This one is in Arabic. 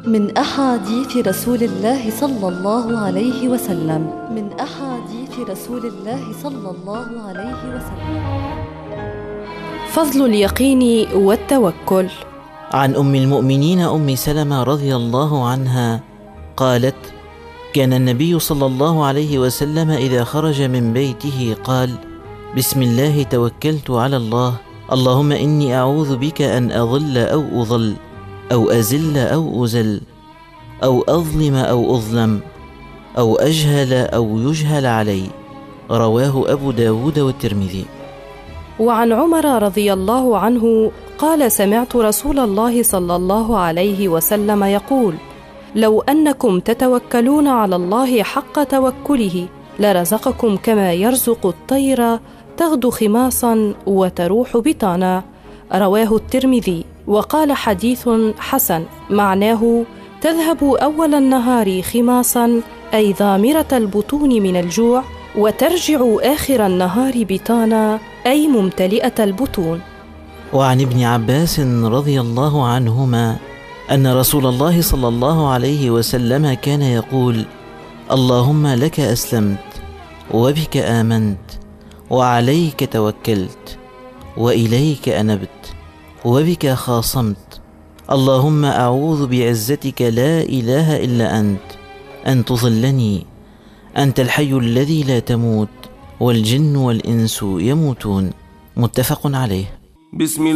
من أحاديث رسول الله صلى الله عليه وسلم. من أحاديث رسول الله صلى الله عليه وسلم. فضل اليقين والتوكل. عن أم المؤمنين أم سلمة رضي الله عنها قالت: كان النبي صلى الله عليه وسلم إذا خرج من بيته قال: بسم الله توكلت على الله، اللهم إني أعوذ بك أن أضل أو أضل أو أزل أو أزل أو أظلم أو أظلم أو أجهل أو يجهل علي. رواه أبو داود والترمذي. وعن عمر رضي الله عنه قال: سمعت رسول الله صلى الله عليه وسلم يقول: لو أنكم تتوكلون على الله حق توكله لرزقكم كما يرزق الطير تغدو خماصا وتروح بطانا. رواه الترمذي، وقال: حديث حسن، معناه تذهب أول النهار خماصا أي ضامرة البطون من الجوع، وترجع آخر النهار بطانا أي ممتلئة البطون. وعن ابن عباس رضي الله عنهما أن رسول الله صلى الله عليه وسلم كان يقول: اللهم لك أسلمت وبك آمنت وعليك توكلت وإليك أنبت وبك خاصمت، اللهم أعوذ بعزتك لا إله إلا أنت أن تضلني، أنت الحي الذي لا تموت والجن والإنس يموتون. متفق عليه. بسم